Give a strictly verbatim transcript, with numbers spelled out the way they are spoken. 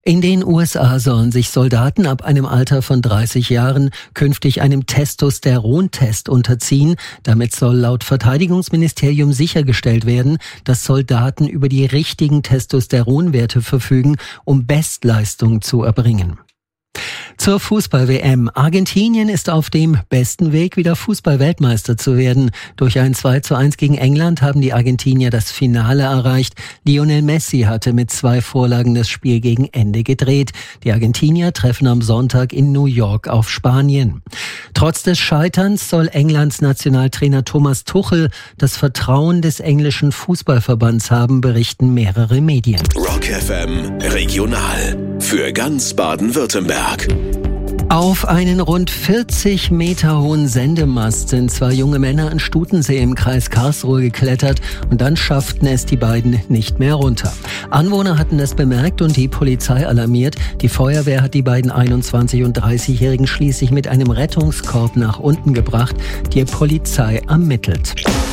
In den U S A sollen sich Soldaten ab einem Alter von dreißig Jahren künftig einem Testosterontest unterziehen. Damit soll laut Verteidigungsministerium sichergestellt werden, dass Soldaten über die richtigen Testosteronwerte verfügen, um Bestleistung zu erbringen. Zur Fußball-W M. Argentinien ist auf dem besten Weg, wieder Fußball-Weltmeister zu werden. Durch ein zwei zu eins gegen England haben die Argentinier das Finale erreicht. Lionel Messi hatte mit zwei Vorlagen das Spiel gegen Ende gedreht. Die Argentinier treffen am Sonntag in New York auf Spanien. Trotz des Scheiterns soll Englands Nationaltrainer Thomas Tuchel das Vertrauen des englischen Fußballverbands haben, berichten mehrere Medien. Rock F M Regional für ganz Baden-Württemberg. Auf einen rund vierzig Meter hohen Sendemast sind zwei junge Männer in Stutensee im Kreis Karlsruhe geklettert und dann schafften es die beiden nicht mehr runter. Anwohner hatten das bemerkt und die Polizei alarmiert. Die Feuerwehr hat die beiden einundzwanzig- und dreißigjährigen schließlich mit einem Rettungskorb nach unten gebracht. Die Polizei ermittelt.